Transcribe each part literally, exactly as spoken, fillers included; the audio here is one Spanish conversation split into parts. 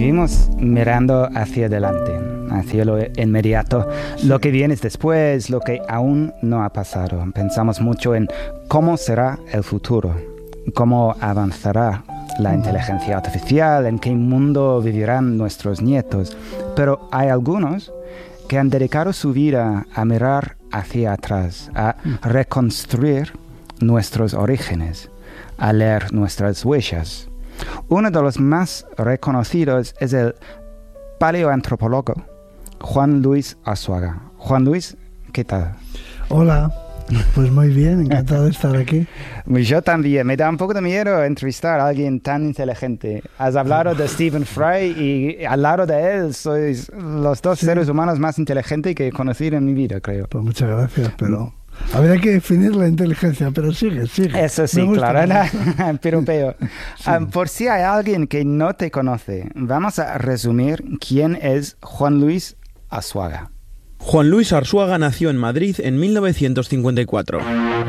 Vivimos mirando hacia adelante, hacia lo inmediato, lo que viene después, lo que aún no ha pasado. Pensamos mucho en cómo será el futuro, cómo avanzará la inteligencia artificial, en qué mundo vivirán nuestros nietos. Pero hay algunos que han dedicado su vida a mirar hacia atrás, a reconstruir nuestros orígenes, a leer nuestras huellas. Uno de los más reconocidos es el paleoantropólogo Juan Luis Arzuaga. Juan Luis, ¿qué tal? Hola, pues muy bien, encantado de estar aquí. Yo también, me da un poco de miedo entrevistar a alguien tan inteligente. Has hablado de Stephen Fry y al lado de él sois los dos sí. seres humanos más inteligentes que he conocido en mi vida, creo. Pues muchas gracias, pero habría que definir la inteligencia, pero sigue, sigue. Eso sí, claro, pero peor. Sí. Um, por si hay alguien que no te conoce, vamos a resumir quién es Juan Luis Arzuaga. Juan Luis Arzuaga nació en Madrid en mil novecientos cincuenta y cuatro.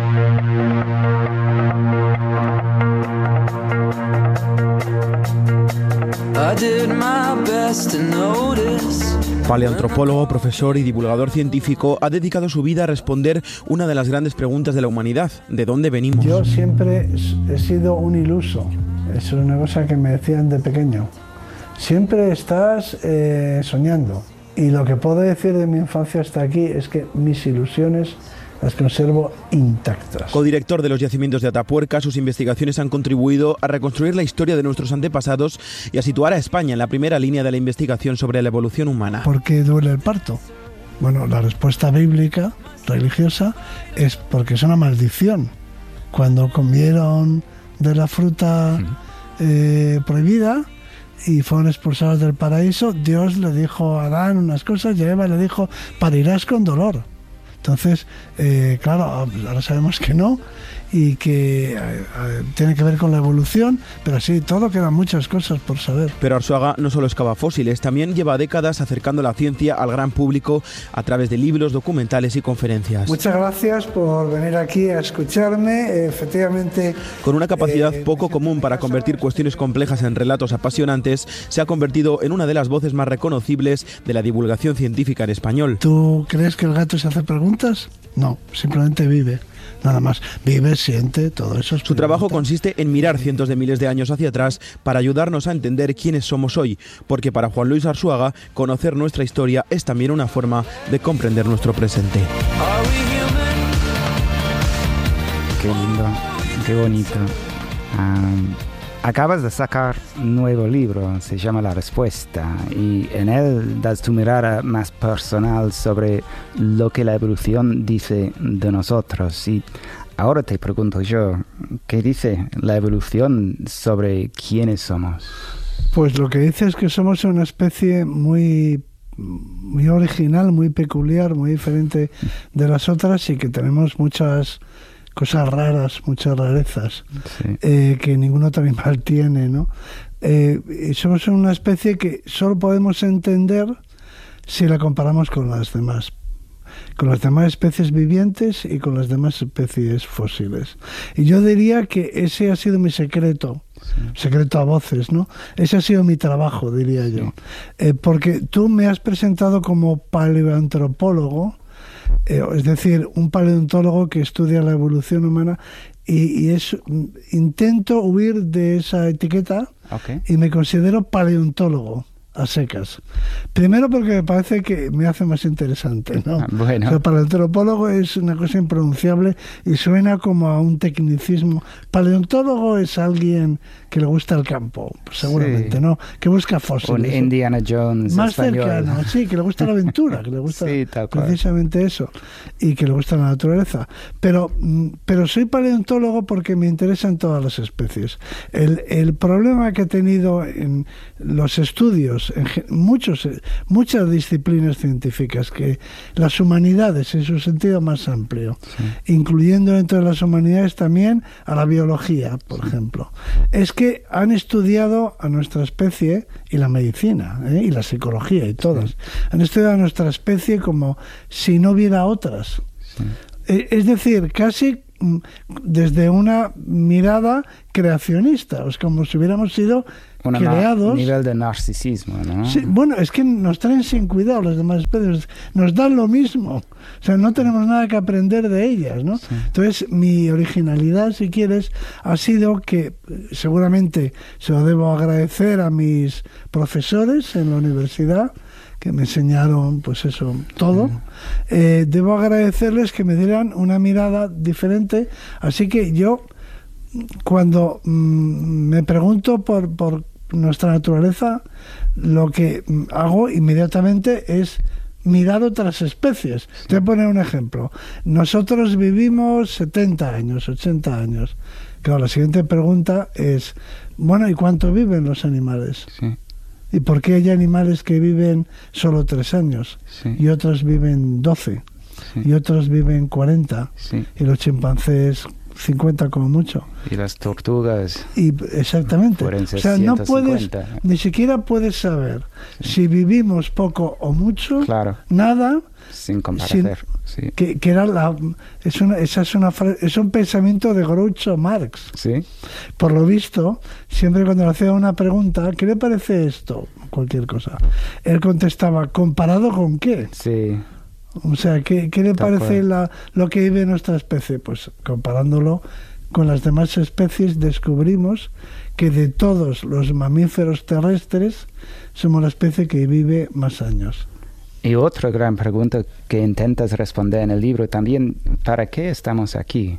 Paleoantropólogo, profesor y divulgador científico, ha dedicado su vida a responder una de las grandes preguntas de la humanidad: ¿de dónde venimos? Yo siempre he sido un iluso. Eso es una cosa que me decían de pequeño. Siempre estás eh, soñando. Y lo que puedo decir de mi infancia hasta aquí es que mis ilusiones las conservo intactas. Codirector de los yacimientos de Atapuerca, sus investigaciones han contribuido a reconstruir la historia de nuestros antepasados y a situar a España en la primera línea de la investigación sobre la evolución humana. ¿Por qué duele el parto? Bueno, la respuesta bíblica, religiosa, es porque es una maldición. Cuando comieron de la fruta eh, prohibida y fueron expulsados del paraíso, Dios le dijo a Adán unas cosas y a Eva le dijo: parirás con dolor. Entonces, eh, claro, ahora sabemos que no y que eh, tiene que ver con la evolución, pero sí, todo quedan muchas cosas por saber. Pero Arzuaga no solo excava fósiles, también lleva décadas acercando la ciencia al gran público a través de libros, documentales y conferencias. Muchas gracias por venir aquí a escucharme, efectivamente. Con una capacidad eh, poco común para convertir cuestiones complejas en relatos apasionantes, se ha convertido en una de las voces más reconocibles de la divulgación científica en español. ¿Tú crees que el gato se hace preguntas? No, simplemente vive. Nada más, vive, siente, todo eso. Su trabajo consiste en mirar cientos de miles de años hacia atrás para ayudarnos a entender quiénes somos hoy, porque para Juan Luis Arzuaga, conocer nuestra historia es también una forma de comprender nuestro presente. Qué lindo, qué bonito. Um... Acabas de sacar un nuevo libro, se llama La Respuesta, y en él das tu mirada más personal sobre lo que la evolución dice de nosotros. Y ahora te pregunto yo, ¿qué dice la evolución sobre quiénes somos? Pues lo que dice es que somos una especie muy, muy original, muy peculiar, muy diferente de las otras y que tenemos muchas cosas raras, muchas rarezas, sí. eh, que ningún otro animal tiene, ¿no? Eh, somos una especie que solo podemos entender si la comparamos con las demás, con las demás especies vivientes y con las demás especies fósiles. Y yo diría que ese ha sido mi secreto, sí. secreto a voces, ¿no? Ese ha sido mi trabajo, diría yo. Sí. Eh, porque tú me has presentado como paleoantropólogo, Eh, es decir, un paleontólogo que estudia la evolución humana y, y es, intento huir de esa etiqueta, okay. y me considero paleontólogo a secas. Primero porque me parece que me hace más interesante, ¿no? Bueno. O sea, paleoantropólogo es una cosa impronunciable y suena como a un tecnicismo. Paleontólogo es alguien que le gusta el campo, seguramente, sí. ¿no? Que busca fósiles. Un Indiana Jones más español. cercano, sí, que le gusta la aventura, que le gusta sí, precisamente eso, y que le gusta la naturaleza. Pero, pero soy paleontólogo porque me interesan todas las especies. El, el problema que he tenido en los estudios, en muchos, muchas disciplinas científicas, que las humanidades en su sentido más amplio, sí. incluyendo dentro de las humanidades también a la biología, por sí. ejemplo, es que han estudiado a nuestra especie y la medicina, ¿eh? y la psicología y todas. Sí. Han estudiado a nuestra especie como si no hubiera otras. Sí. Es decir, casi desde una mirada creacionista, es como si hubiéramos sido un creados. Nivel de narcisismo, ¿no? Sí, bueno, es que nos traen sin cuidado las demás especies, nos dan lo mismo, o sea, no tenemos nada que aprender de ellas, ¿no? Sí. Entonces, mi originalidad, si quieres, ha sido que, seguramente se lo debo agradecer a mis profesores en la universidad, que me enseñaron, pues eso, todo. Uh-huh. Eh, debo agradecerles que me dieran una mirada diferente, así que yo, cuando mmm, me pregunto por, por nuestra naturaleza, lo que hago inmediatamente es mirar otras especies. Sí. Te voy a poner un ejemplo. Nosotros vivimos setenta años, ochenta años. Claro, la siguiente pregunta es, bueno, ¿y cuánto viven los animales? Sí. ¿Y por qué hay animales que viven solo tres años? Sí. Y otros viven doce? Sí. Y otros viven cuarenta? Sí. Y los chimpancés cincuenta como mucho. Y las tortugas. Y exactamente. O sea, no puedes, ni siquiera puedes saber sí. si vivimos poco o mucho, claro. nada. Sin comparecer. Sin, sí. que, que era la, es una, esa es, una, es un pensamiento de Groucho Marx. Sí. Por lo visto, siempre cuando le hacía una pregunta, ¿qué le parece esto? Cualquier cosa. Él contestaba, ¿comparado con qué? Sí. O sea, ¿qué, qué le Tal parece la, lo que vive nuestra especie? Pues comparándolo con las demás especies descubrimos que de todos los mamíferos terrestres somos la especie que vive más años. Y otra gran pregunta que intentas responder en el libro también, ¿para qué estamos aquí?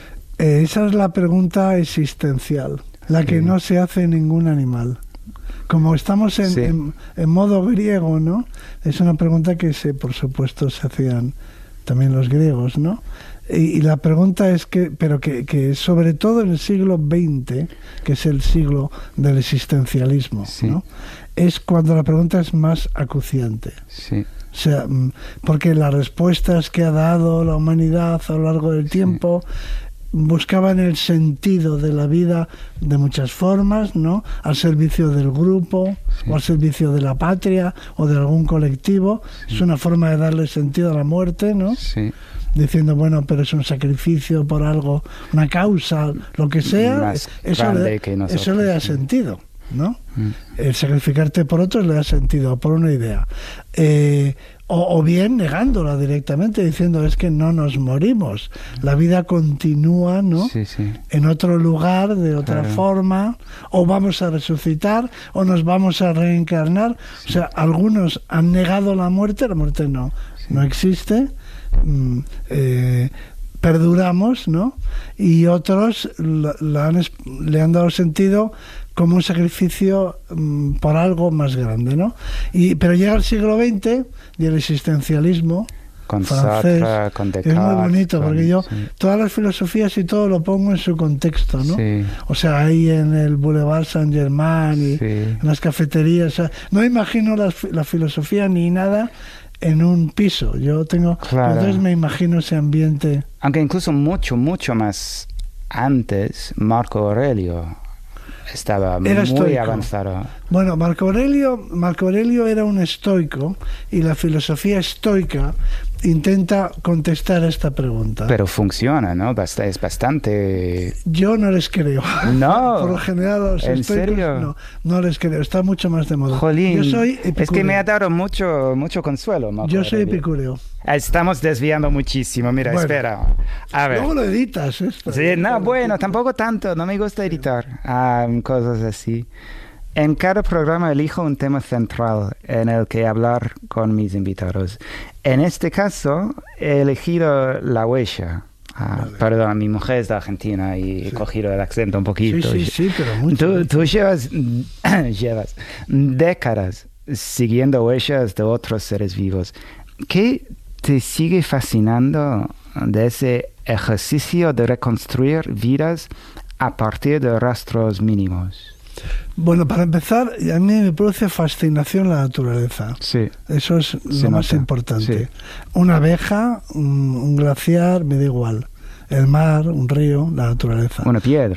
Eh, esa es la pregunta existencial, la sí. que no se hace ningún animal. Como estamos en, sí. en, en modo griego, ¿no? Es una pregunta que, se, por supuesto, se hacían también los griegos, ¿no? Y, y la pregunta es que, pero que, que sobre todo en el siglo veinte, que es el siglo del existencialismo, sí. ¿no? Es cuando la pregunta es más acuciante. Sí. O sea, porque las respuestas que ha dado la humanidad a lo largo del tiempo sí. buscaban el sentido de la vida de muchas formas, ¿no? Al servicio del grupo, sí. o al servicio de la patria, o de algún colectivo. Sí. Es una forma de darle sentido a la muerte, ¿no? Sí. Diciendo, bueno, pero es un sacrificio por algo, una causa, lo que sea, Más eso, le, que nosotros, eso le da sí. sentido, ¿no? Mm. El sacrificarte por otros le da sentido, por una idea. Eh, o, o bien negándola directamente, diciendo, es que no nos morimos, la vida continúa, ¿no? Sí, sí. En otro lugar, de otra claro. forma, o vamos a resucitar, o nos vamos a reencarnar. Sí. O sea, algunos han negado la muerte, la muerte no, sí. no existe, mm, eh, perduramos, ¿no? Y otros la, la han, le han dado sentido como un sacrificio um, por algo más grande, ¿no? Y, pero llega el siglo veinte y el existencialismo con francés Sartre, con Descartes, es muy bonito, con, porque yo sí. todas las filosofías y todo lo pongo en su contexto, ¿no? Sí. O sea, ahí en el Boulevard Saint-Germain y sí. en las cafeterías, o sea, no imagino la, la filosofía ni nada en un piso. Yo tengo, claro. entonces me imagino ese ambiente. Aunque incluso mucho, mucho más antes, Marco Aurelio estaba era muy estoico. avanzado. Bueno, Marco Aurelio, Marco Aurelio era un estoico y la filosofía estoica intenta contestar a esta pregunta. Pero funciona, ¿no? Bast- es bastante... Yo no les creo. No. Por lo general los ¿En estoicos serio? no, no les creo. Está mucho más de moda. Jolín, yo soy epicúreo. Es que me ha dado mucho, mucho consuelo, Marco Yo soy Aurelio. epicúreo. Estamos desviando muchísimo. Mira, bueno, espera. A ver. Luego lo editas esto. Sí, no, bueno, tampoco tanto. No me gusta editar um, cosas así. En cada programa elijo un tema central en el que hablar con mis invitados. En este caso, he elegido la huella. Ah, vale. Perdón, mi mujer es de Argentina y sí. he cogido el acento un poquito. Sí, sí, sí, pero mucho. Tú, tú llevas, llevas décadas siguiendo huellas de otros seres vivos. ¿Qué te sigue fascinando de ese ejercicio de reconstruir vidas a partir de rastros mínimos? Bueno, para empezar, a mí me produce fascinación la naturaleza. Sí. Eso es lo Se más nota. importante. Sí. Una abeja, un, un glaciar, me da igual. El mar, un río, la naturaleza. Una piedra.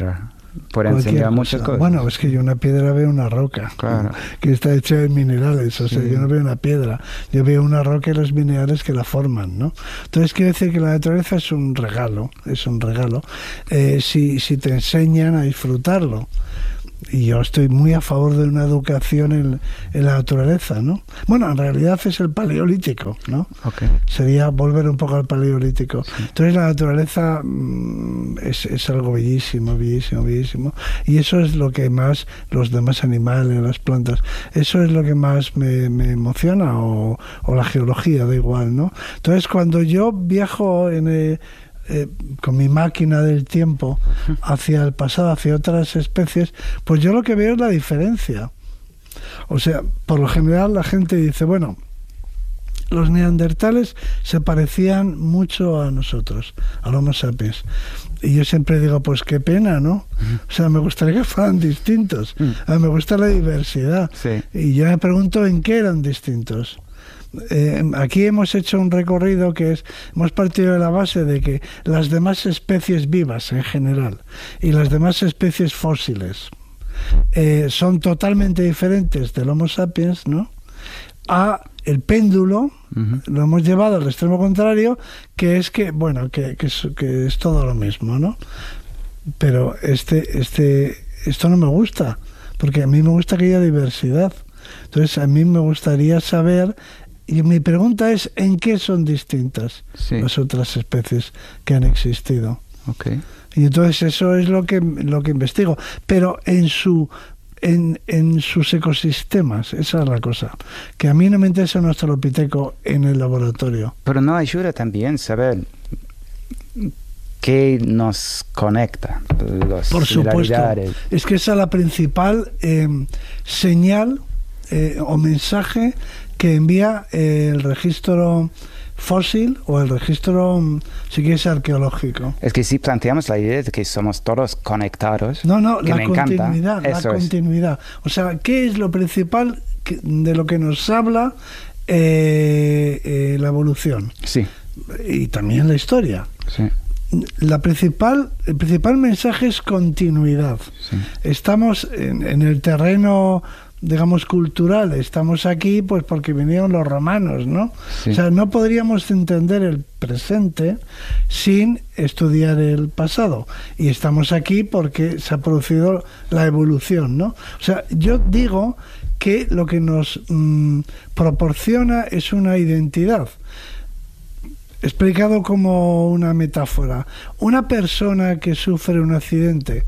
puede enseñar muchas cosas. Bueno, es que yo una piedra veo una roca, claro, que está hecha de minerales, o sea, sí. Yo no veo una piedra, yo veo una roca y los minerales que la forman, ¿no? Entonces quiere decir que la naturaleza es un regalo, es un regalo, eh, si, si te enseñan a disfrutarlo. Y yo estoy muy a favor de una educación en, en la naturaleza, ¿no? Bueno, en realidad es el paleolítico, ¿no? Okay. Sería volver un poco al paleolítico. Sí. Entonces la naturaleza mmm, es, es algo bellísimo, bellísimo, bellísimo. Y eso es lo que más, los demás animales, las plantas, eso es lo que más me, me emociona, o, o la geología, da igual, ¿no? Entonces cuando yo viajo en el, Eh, con mi máquina del tiempo hacia el pasado, hacia otras especies, pues yo lo que veo es la diferencia. O sea, por lo general la gente dice, bueno, los neandertales se parecían mucho a nosotros, al Homo sapiens. Y yo siempre digo, pues qué pena, ¿no? O sea, me gustaría que fueran distintos. A mí me gusta la diversidad. Sí. Y yo me pregunto en qué eran distintos. Eh, aquí hemos hecho un recorrido que es, hemos partido de la base de que las demás especies vivas en general y las demás especies fósiles eh, son totalmente diferentes del Homo sapiens, ¿no? A el péndulo, uh-huh. Lo hemos llevado al extremo contrario, que es que, bueno, que, que, es, que es todo lo mismo, ¿no? Pero este, este, esto no me gusta, porque a mí me gusta que haya diversidad. Entonces a mí me gustaría saber. Y mi pregunta es, ¿en qué son distintas sí. las otras especies que han existido? Okay. Y entonces eso es lo que lo que investigo. Pero en su en, en sus ecosistemas, esa es la cosa. Que a mí no me interesa un australopiteco en el laboratorio. Pero no ayuda también saber qué nos conecta, los Por supuesto. Es que esa es la principal eh, señal eh, o mensaje que envía eh, el registro fósil o el registro, si quieres, arqueológico. Es que si planteamos la idea de que somos todos conectados, no, no, que la me continuidad, encanta. la Eso continuidad. Es. O sea, ¿qué es lo principal que, de lo que nos habla eh, eh, la evolución? Sí. Y también la historia. Sí. La principal, el principal mensaje es continuidad. Sí. Estamos en, en el terreno, digamos, cultural, estamos aquí pues porque vinieron los romanos, ¿no? Sí. O sea, no podríamos entender el presente sin estudiar el pasado, y estamos aquí porque se ha producido la evolución, ¿no? O sea, yo digo que lo que nos mmm, proporciona es una identidad. Explicado como una metáfora, una persona que sufre un accidente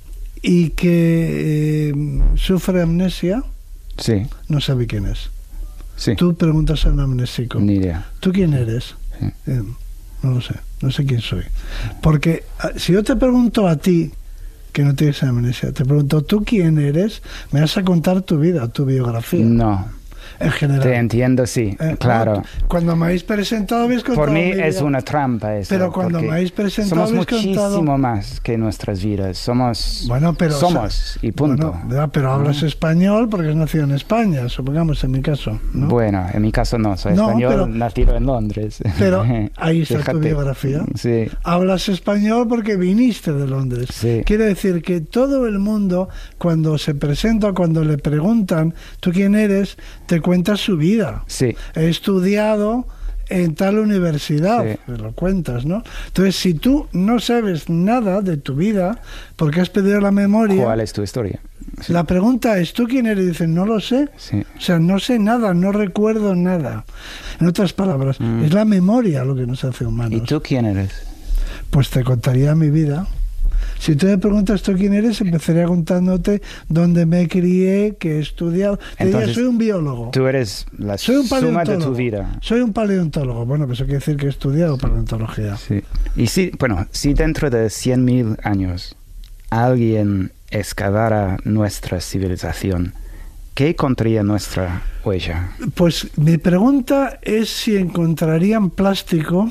y que eh, sufre amnesia, sí. no sabe quién es. Sí. Tú preguntas a un amnésico, ni idea. ¿Tú quién eres? Sí. Eh, no lo sé, no sé quién soy. Porque si yo te pregunto a ti, que no tienes amnesia, te pregunto, ¿tú quién eres? Me vas a contar tu vida, tu biografía. No. En general. Te entiendo, sí, eh, claro. No, cuando me habéis presentado habéis contado. Por mí mi es vida. una trampa eso. Pero cuando me habéis presentado somos habéis muchísimo contado... más que nuestras vidas. Somos, bueno, pero, somos o sea, y punto. Bueno, pero hablas ¿no? español porque has nacido en España, supongamos en mi caso, ¿no? Bueno, en mi caso no, soy no, español, pero, nacido en Londres. Pero ahí está Fíjate. Tu biografía. Sí. Hablas español porque viniste de Londres. Sí. Quiere decir que todo el mundo, cuando se presenta, cuando le preguntan, ¿tú quién eres?, te cuenta su vida. Sí. He estudiado en tal universidad, sí. me lo cuentas, ¿no? Entonces, si tú no sabes nada de tu vida, porque has perdido la memoria... ¿Cuál es tu historia? Sí. La pregunta es, ¿tú quién eres? Dicen, no lo sé. Sí. O sea, no sé nada, no recuerdo nada. En otras palabras, mm. es la memoria lo que nos hace humanos. ¿Y tú quién eres? Pues te contaría mi vida. Si tú me preguntas tú quién eres, empezaría contándote dónde me crié, qué he estudiado. Te Entonces, diría, soy un biólogo. Tú eres la soy un suma de tu vida. Soy un paleontólogo. Bueno, pues eso quiere decir que he estudiado paleontología. Sí. Y si, bueno, si dentro de cien mil años alguien excavara nuestra civilización, ¿qué encontraría nuestra huella? Pues mi pregunta es si encontrarían plástico.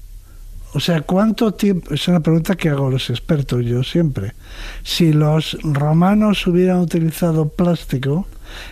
O sea, ¿cuánto tiempo? Es una pregunta que hago a los expertos yo siempre. Si los romanos hubieran utilizado plástico,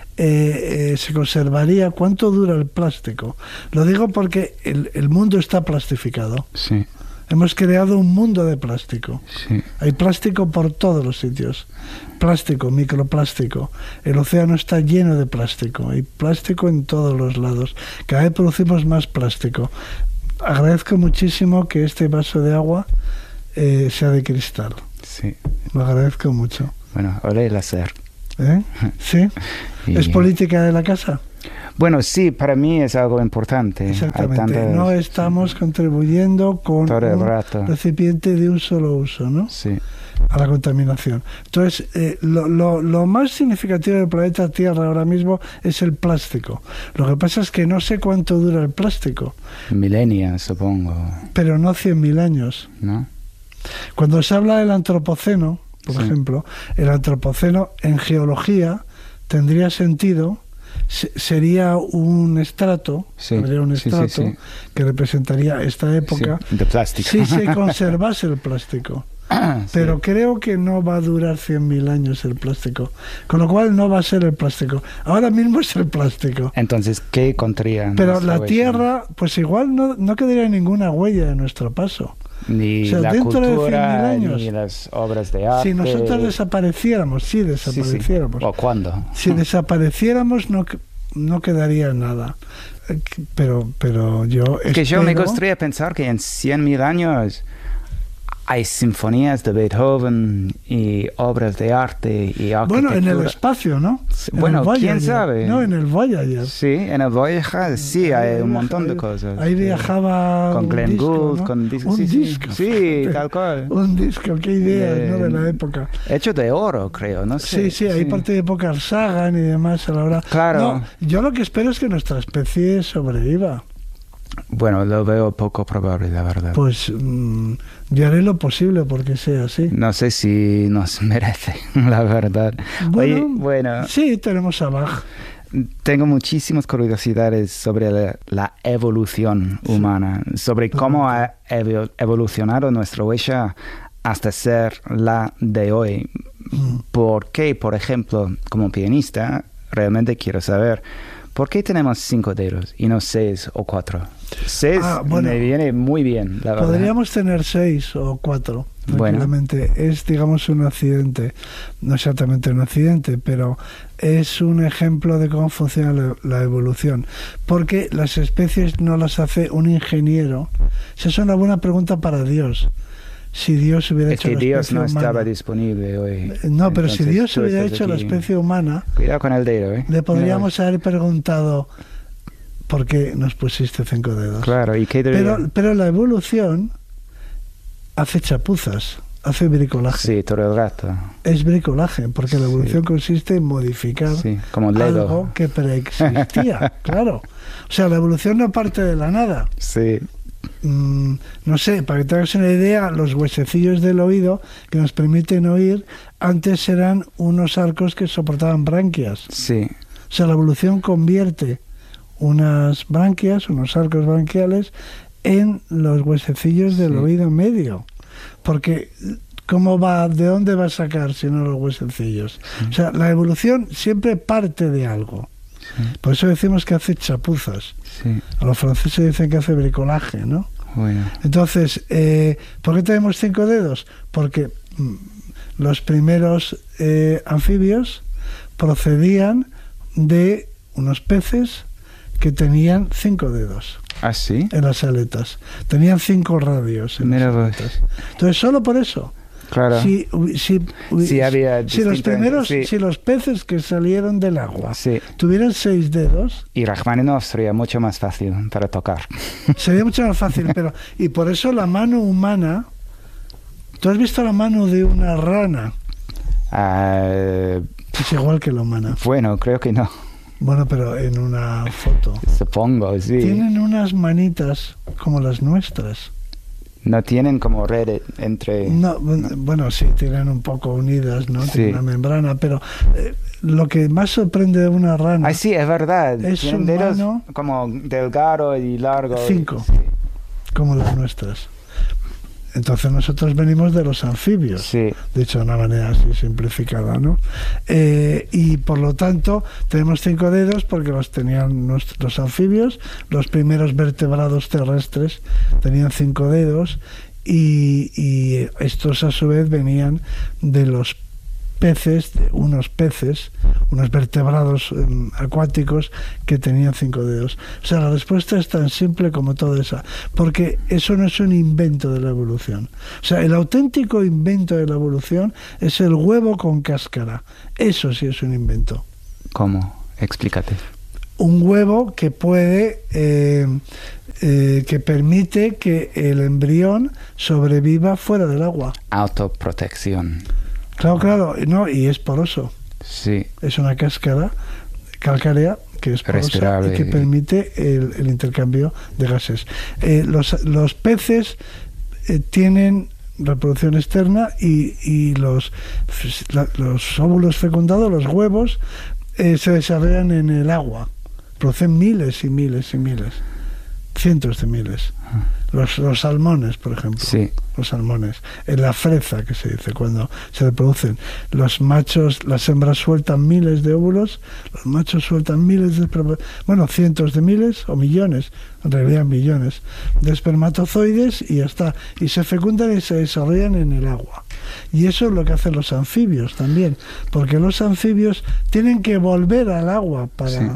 eh, eh, se conservaría. ¿Cuánto dura el plástico? Lo digo porque el, el mundo está plastificado. Sí. Hemos creado un mundo de plástico. Sí. Hay plástico por todos los sitios. Plástico, microplástico. El océano está lleno de plástico. Hay plástico en todos los lados. Cada vez producimos más plástico. Agradezco muchísimo que este vaso de agua eh, sea de cristal. Sí. Lo agradezco mucho. Bueno, ole el hacer. ¿Eh? ¿Sí? Y... ¿Es política de la casa? Bueno, sí, para mí es algo importante. Exactamente. Hay tantas... No estamos contribuyendo con Todo el un rato. recipiente de un solo uso, ¿no? Sí. A la contaminación. Entonces, eh, lo, lo, lo más significativo del planeta Tierra ahora mismo es el plástico. Lo que pasa es que no sé cuánto dura el plástico. Milenios, supongo. Pero no cien mil años. ¿No? Cuando se habla del antropoceno, por sí. ejemplo, el antropoceno en geología tendría sentido, se, sería un estrato, sí. sería un sí, estrato sí, sí. que representaría esta época, sí, de plástico. si se conservase el plástico. Pero sí. creo que no va a durar cien mil años el plástico, con lo cual no va a ser el plástico. Ahora mismo es el plástico. Entonces, ¿qué contaría? Pero la Tierra, pues igual no, no quedaría ninguna huella de nuestro paso. Ni o sea, la dentro cultura, de cien mil años, ni las obras de arte. Si nosotros desapareciéramos, sí desapareciéramos. Sí, sí. ¿O cuándo? Si desapareciéramos, no, no quedaría nada. Pero, pero yo es que espero... yo me gustaría pensar que en cien mil años hay sinfonías de Beethoven y obras de arte y arquitectura. Bueno, en el espacio, ¿no? En bueno, quién sabe. No, en el Voyager. Sí, en el Voyager sí hay ahí un viaja, montón ahí, de cosas. Ahí viajaba con Glenn disco, Gould, ¿no? con disco. Un sí, disco. Sí, sí, tal cual. Un disco, qué idea, de, ¿no? De la época. Hecho de oro, creo, no sé. Sí, sí, ahí sí. parte de época Sagan y demás a la hora. Claro. No, yo lo que espero es que nuestra especie sobreviva. Bueno, lo veo poco probable, la verdad. Pues mmm, yo haré lo posible porque sea así. No sé si nos merece, la verdad. Bueno, Oye, bueno, sí, tenemos a Bach. Tengo muchísimas curiosidades sobre la, la evolución humana, sí. sobre cómo ha evolucionado nuestra huella hasta ser la de hoy. Mm. ¿Por qué, por ejemplo, como pianista, realmente quiero saber... ¿Por qué tenemos cinco dedos y no seis o cuatro? Seis ah, bueno, me viene muy bien, la verdad. Podríamos tener seis o cuatro, tranquilamente. Bueno. Es, digamos, un accidente. No exactamente un accidente, pero es un ejemplo de cómo funciona la, la evolución. Porque las especies no las hace un ingeniero. Esa es una buena pregunta para Dios. Si Dios hubiera es hecho que la Dios especie no humana. estaba disponible hoy. No, pero si Dios hubiera hecho aquí. la especie humana, cuidado con el dedo, ¿eh? Le podríamos haber preguntado ¿por qué nos pusiste cinco dedos? Claro, ¿y qué debería? Pero, pero la evolución hace chapuzas, hace bricolaje. Sí, todo el rato. Es bricolaje, porque la evolución sí. consiste en modificar sí, como Lego. algo que preexistía, claro. O sea, la evolución no parte de la nada. Sí. Mm, no sé, para que te hagas una idea, los huesecillos del oído que nos permiten oír, antes eran unos arcos que soportaban branquias. Sí. O sea, la evolución convierte unas branquias, unos arcos branquiales, en los huesecillos del sí. oído medio. Porque, ¿cómo va, de dónde va a sacar si no los huesecillos? Sí. O sea, la evolución siempre parte de algo. Sí. Por eso decimos que hace chapuzas. Sí. A los franceses dicen que hace bricolaje, ¿no? Bueno. Entonces, eh, ¿por qué tenemos cinco dedos? Porque mm, los primeros eh, anfibios procedían de unos peces que tenían cinco dedos. ¿Ah, sí? En las aletas. Tenían cinco radios en Mira las aletas. Entonces, solo por eso. Claro. Si, si, si, había si los primeros, sí. si los peces que salieron del agua sí. tuvieran seis dedos, y Rachmaninoff sería mucho más fácil para tocar. Sería mucho más fácil, pero y por eso la mano humana. ¿Tú has visto la mano de una rana? Uh, es igual que la humana. Bueno, creo que no. Bueno, pero en una foto. Supongo, sí. Tienen unas manitas como las nuestras. No tienen como red entre... No, bueno, sí, tienen un poco unidas, ¿no? Sí. Tienen una membrana, pero eh, lo que más sorprende de una rana... Ah, sí, es verdad. Es tienen dedos como delgado y largo. Cinco, sí. como las nuestras. Entonces nosotros venimos de los anfibios, sí. dicho de una manera así simplificada, ¿no? Eh, y por lo tanto tenemos cinco dedos porque los tenían los anfibios, los primeros vertebrados terrestres tenían cinco dedos y, y estos a su vez venían de los peces, de unos peces, unos vertebrados um, acuáticos que tenían cinco dedos. O sea, la respuesta es tan simple como toda esa, porque eso no es un invento de la evolución. O sea, el auténtico invento de la evolución es el huevo con cáscara. Eso sí es un invento. ¿Cómo? Explícate. Un huevo que puede, eh, eh, que permite que el embrión sobreviva fuera del agua. Autoprotección. Claro, claro, no, y es poroso. Sí. Es una cáscara calcárea que es porosa y que permite el, el intercambio de gases. Eh, los, los peces eh, tienen reproducción externa y, y los, la, los óvulos fecundados, los huevos, eh, se desarrollan en el agua. Producen miles y miles y miles, cientos de miles. Los, los salmones, por ejemplo. Sí. Los salmones. En la freza, que se dice, cuando se reproducen. Los machos, las hembras sueltan miles de óvulos, los machos sueltan miles de... Bueno, cientos de miles o millones, en realidad millones, de espermatozoides y ya está. Y se fecundan y se desarrollan en el agua. Y eso es lo que hacen los anfibios también. Porque los anfibios tienen que volver al agua para... Sí.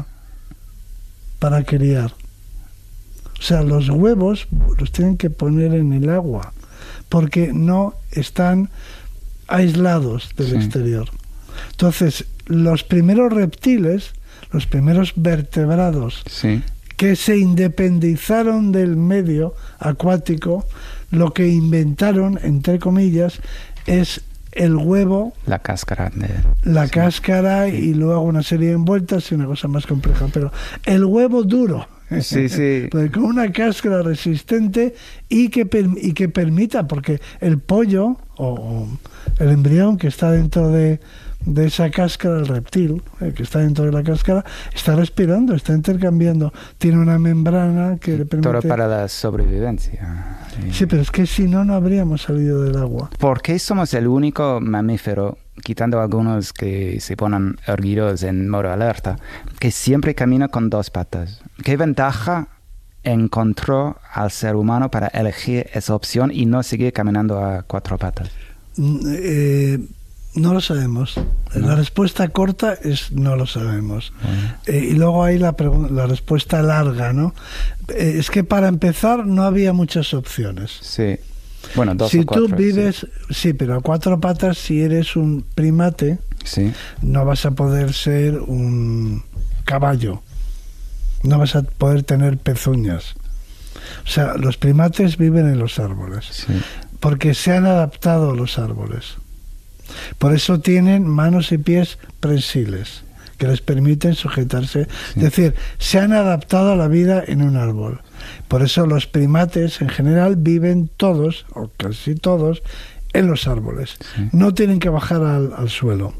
para criar. O sea, los huevos los tienen que poner en el agua porque no están aislados del sí. exterior. Entonces, los primeros reptiles, los primeros vertebrados sí. que se independizaron del medio acuático, lo que inventaron, entre comillas, es el huevo, la cáscara, de... la sí. cáscara sí. y luego una serie de envueltas y una cosa más compleja, pero el huevo duro, sí, sí. con una cáscara resistente y que y que permita, porque el pollo o, o el embrión que está dentro de de esa cáscara, el reptil eh, que está dentro de la cáscara, está respirando, está intercambiando, tiene una membrana que le permite... Todo para la sobrevivencia. Sí. sí, pero es que si no, no habríamos salido del agua. ¿Por qué somos el único mamífero, quitando algunos que se ponen erguidos en modo alerta, que siempre camina con dos patas? ¿Qué ventaja encontró al ser humano para elegir esa opción y no seguir caminando a cuatro patas? Eh... No lo sabemos. No. La respuesta corta es no lo sabemos. Bueno. Eh, y luego hay la, la respuesta larga, ¿no? Eh, es que para empezar no había muchas opciones. Sí. Bueno, dos si o cuatro. Si tú vives, sí. sí, pero a cuatro patas, si eres un primate, sí. no vas a poder ser un caballo. No vas a poder tener pezuñas. O sea, los primates viven en los árboles. Sí. Porque se han adaptado a los árboles. Por eso tienen manos y pies prensiles que les permiten sujetarse. Sí. Es decir, se han adaptado a la vida en un árbol. Por eso los primates en general viven todos, o casi todos, en los árboles. Sí. No tienen que bajar al, al suelo.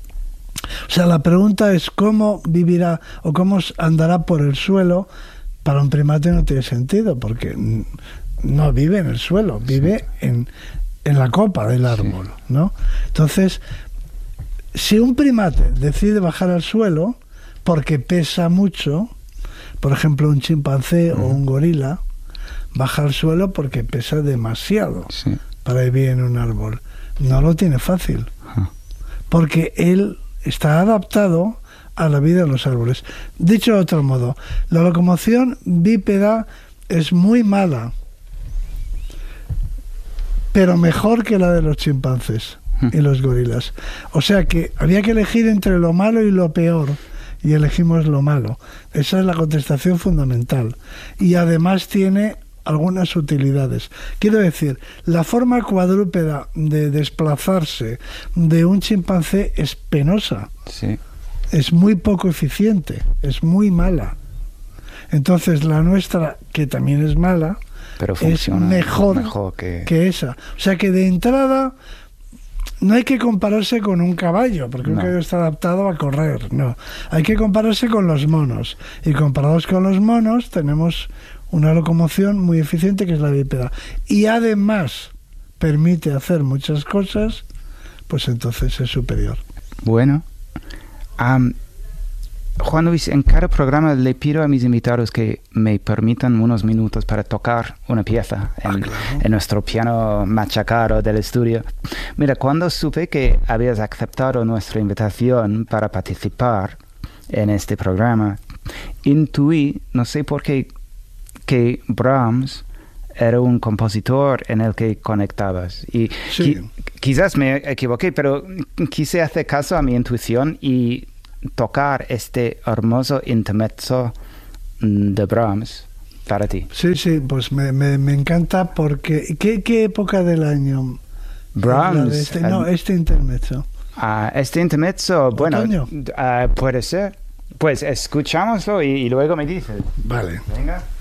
O sea, la pregunta es cómo vivirá o cómo andará por el suelo. Para un primate no tiene sentido, porque no vive en el suelo, vive sí. en... en la copa del árbol, sí. ¿no? Entonces, si un primate decide bajar al suelo porque pesa mucho, por ejemplo un chimpancé uh-huh. o un gorila, baja al suelo porque pesa demasiado sí. para vivir en un árbol. No lo tiene fácil, uh-huh. porque él está adaptado a la vida en los árboles. Dicho de otro modo, la locomoción bípeda es muy mala, pero mejor que la de los chimpancés y los gorilas. O sea que había que elegir entre lo malo y lo peor, y elegimos lo malo. Esa es la contestación fundamental. Y además tiene algunas utilidades. Quiero decir, la forma cuadrúpeda de desplazarse de un chimpancé es penosa. Sí. Es muy poco eficiente, es muy mala. Entonces la nuestra, que también es mala, pero funciona es mejor, mejor que... que esa. O sea que de entrada no hay que compararse con un caballo, porque no. un caballo está adaptado a correr, no. Hay que compararse con los monos. Y comparados con los monos tenemos una locomoción muy eficiente que es la bípeda. Y además permite hacer muchas cosas, pues entonces es superior. Bueno, um, Juan Luis, en cada programa le pido a mis invitados que me permitan unos minutos para tocar una pieza en, ah, claro. en nuestro piano machacado del estudio. Mira, cuando supe que habías aceptado nuestra invitación para participar en este programa, intuí, no sé por qué, que Brahms era un compositor en el que conectabas. Y sí. qui- quizás me equivoqué, pero quise hacer caso a mi intuición y tocar este hermoso intermezzo de Brahms para ti. Sí, sí, pues me, me, me encanta porque... ¿qué, ¿Qué época del año? Brahms. Este, no, este intermezzo. Uh, este intermezzo, bueno, ¿Otoño? uh, puede ser. Pues escuchámoslo y, y luego me dices. Vale. Venga.